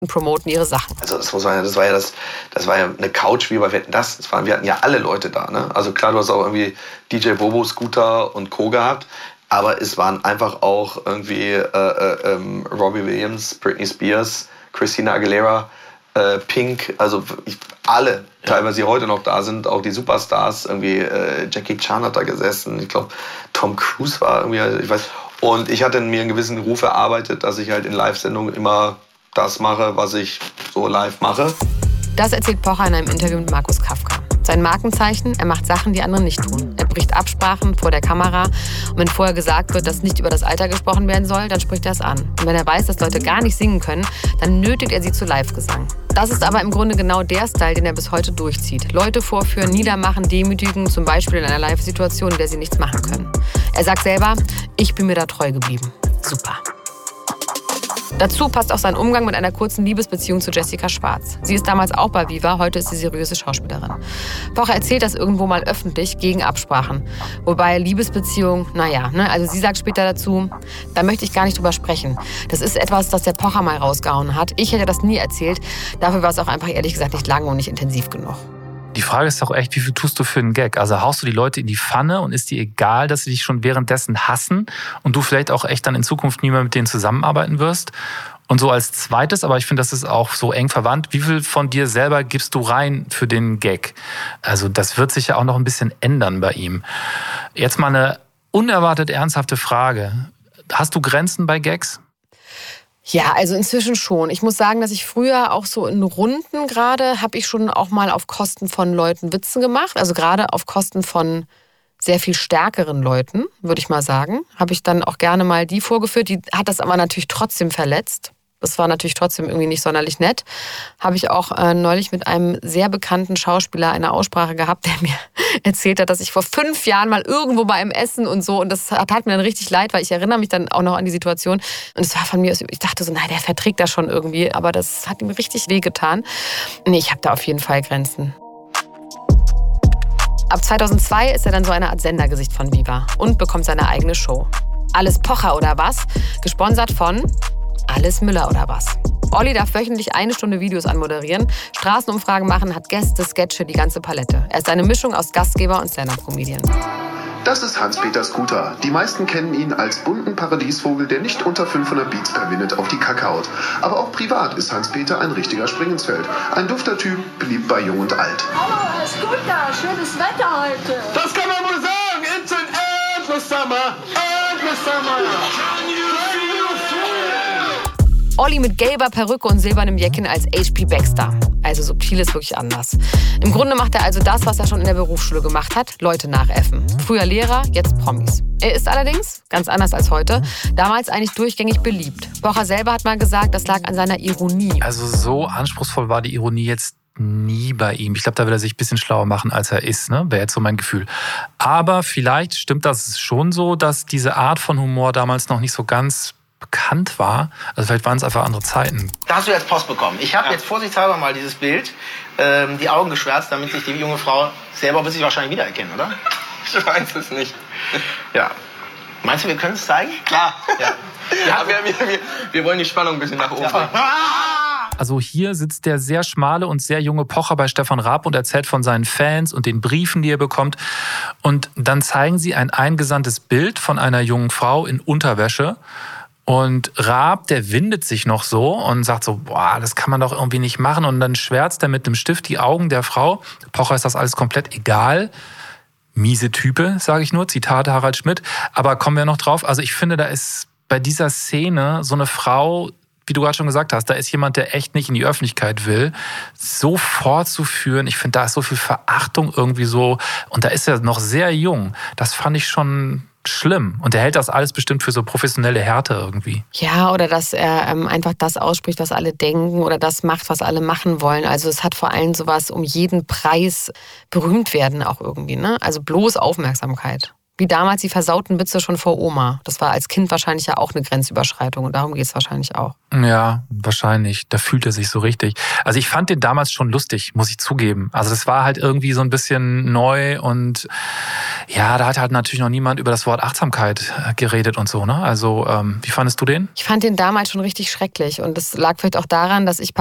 und promoten ihre Sachen. Also das war ja eine Couch wie bei Wetten, das. Wir hatten ja alle Leute da. Ne? Also klar, du hast auch irgendwie DJ Bobo, Scooter und Co. gehabt. Aber es waren einfach auch irgendwie Robbie Williams, Britney Spears, Christina Aguilera, Pink, also alle, teilweise die heute noch da sind, auch die Superstars, irgendwie Jackie Chan hat da gesessen, ich glaube Tom Cruise war irgendwie, ich weiß. Und ich hatte mir einen gewissen Ruf erarbeitet, dass ich halt in Live-Sendungen immer das mache, was ich so live mache. Das erzählt Pocher in einem Interview mit Markus Kafka. Sein Markenzeichen, er macht Sachen, die andere nicht tun. Er bricht Absprachen vor der Kamera. Und wenn vorher gesagt wird, dass nicht über das Alter gesprochen werden soll, dann spricht er es an. Und wenn er weiß, dass Leute gar nicht singen können, dann nötigt er sie zu Live-Gesang. Das ist aber im Grunde genau der Style, den er bis heute durchzieht. Leute vorführen, niedermachen, demütigen, zum Beispiel in einer Live-Situation, in der sie nichts machen können. Er sagt selber, ich bin mir da treu geblieben. Super. Dazu passt auch sein Umgang mit einer kurzen Liebesbeziehung zu Jessica Schwarz. Sie ist damals auch bei Viva, heute ist sie seriöse Schauspielerin. Pocher erzählt das irgendwo mal öffentlich gegen Absprachen. Wobei Liebesbeziehung, also sie sagt später dazu, da möchte ich gar nicht drüber sprechen. Das ist etwas, das der Pocher mal rausgehauen hat. Ich hätte das nie erzählt. Dafür war es auch einfach ehrlich gesagt nicht lang und nicht intensiv genug. Die Frage ist doch echt, wie viel tust du für einen Gag? Also haust du die Leute in die Pfanne und ist dir egal, dass sie dich schon währenddessen hassen und du vielleicht auch echt dann in Zukunft nie mehr mit denen zusammenarbeiten wirst? Und so als zweites, aber ich finde, das ist auch so eng verwandt, wie viel von dir selber gibst du rein für den Gag? Also das wird sich ja auch noch ein bisschen ändern bei ihm. Jetzt mal eine unerwartet ernsthafte Frage. Hast du Grenzen bei Gags? Ja, also inzwischen schon. Ich muss sagen, dass ich früher auch so in Runden gerade, habe ich schon auch mal auf Kosten von Leuten Witze gemacht. Also gerade auf Kosten von sehr viel stärkeren Leuten, würde ich mal sagen. Habe ich dann auch gerne mal die vorgeführt. Die hat das aber natürlich trotzdem verletzt. Das war natürlich trotzdem irgendwie nicht sonderlich nett. Habe ich auch neulich mit einem sehr bekannten Schauspieler eine Aussprache gehabt, der mir erzählt hat, dass ich vor 5 Jahren mal irgendwo bei einem Essen und so, und das tat mir dann richtig leid, weil ich erinnere mich dann auch noch an die Situation. Und es war von mir, ich dachte so, nein, der verträgt das schon irgendwie, aber das hat ihm richtig wehgetan. Nee, ich habe da auf jeden Fall Grenzen. Ab 2002 ist er dann so eine Art Sendergesicht von Viva und bekommt seine eigene Show. Alles Pocher oder was? Gesponsert von Alles Müller oder was? Olli darf wöchentlich 1 Stunde Videos anmoderieren, Straßenumfragen machen, hat Gäste, Sketche, die ganze Palette. Er ist eine Mischung aus Gastgeber und Stand-up-Comedian. Das ist Hans-Peter Scooter. Die meisten kennen ihn als bunten Paradiesvogel, der nicht unter 500 Beats per Minute auf die Kacke haut. Aber auch privat ist Hans-Peter ein richtiger Springensfeld. Ein dufter Typ, beliebt bei Jung und Alt. Oh, Herr Scooter, schönes Wetter heute. Das kann man wohl sagen. It's an endless summer. Endless summer. Olli mit gelber Perücke und silbernem Jäckchen als HP Baxter. Also subtil ist wirklich anders. Im Grunde macht er also das, was er schon in der Berufsschule gemacht hat, Leute nachäffen. Früher Lehrer, jetzt Promis. Er ist allerdings, ganz anders als heute, damals eigentlich durchgängig beliebt. Pocher selber hat mal gesagt, das lag an seiner Ironie. Also so anspruchsvoll war die Ironie jetzt nie bei ihm. Ich glaube, da will er sich ein bisschen schlauer machen, als er ist, ne? Wäre jetzt so mein Gefühl. Aber vielleicht stimmt das schon so, dass diese Art von Humor damals noch nicht so ganz bekannt war. Also vielleicht waren es einfach andere Zeiten. Da hast du jetzt Post bekommen. Ich habe jetzt vorsichtshalber mal dieses Bild, die Augen geschwärzt, damit sich die junge Frau selber wird sich wahrscheinlich wiedererkennen, oder? Ich weiß es nicht. Ja. Meinst du, wir können es zeigen? Klar. Ja. Ja, wir wollen die Spannung ein bisschen nach oben bringen. Also hier sitzt der sehr schmale und sehr junge Pocher bei Stefan Raab und erzählt von seinen Fans und den Briefen, die er bekommt. Und dann zeigen sie ein eingesandtes Bild von einer jungen Frau in Unterwäsche. Und Raab, der windet sich noch so und sagt so, boah, das kann man doch irgendwie nicht machen. Und dann schwärzt er mit dem Stift die Augen der Frau. Pocher ist das alles komplett egal. Miese Type, sage ich nur. Zitat Harald Schmidt. Aber kommen wir noch drauf. Also ich finde, da ist bei dieser Szene so eine Frau, wie du gerade schon gesagt hast, da ist jemand, der echt nicht in die Öffentlichkeit will, so fortzuführen. Ich finde, da ist so viel Verachtung irgendwie so. Und da ist er noch sehr jung. Das fand ich schon schlimm. Und er hält das alles bestimmt für so professionelle Härte irgendwie. Ja, oder dass er einfach das ausspricht, was alle denken, oder das macht, was alle machen wollen. Also es hat vor allem sowas, um jeden Preis berühmt werden auch irgendwie, ne? Also bloß Aufmerksamkeit. Wie damals die versauten Witze schon vor Oma. Das war als Kind wahrscheinlich ja auch eine Grenzüberschreitung und darum geht es wahrscheinlich auch. Ja, wahrscheinlich. Da fühlt er sich so richtig. Also ich fand den damals schon lustig, muss ich zugeben. Also das war halt irgendwie so ein bisschen neu und ja, da hat halt natürlich noch niemand über das Wort Achtsamkeit geredet und so, ne? Also wie fandest du den? Ich fand den damals schon richtig schrecklich und das lag vielleicht auch daran, dass ich